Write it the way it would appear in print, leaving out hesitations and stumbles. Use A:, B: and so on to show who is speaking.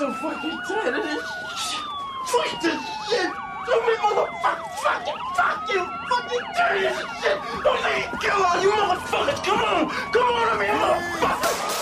A: so fucking tired of this shit. Fuck this shit. Stupid motherfucker. Fuck you. Fucking dirty as shit. Don't let me kill all you motherfuckers. Come on. Come on, I'm here.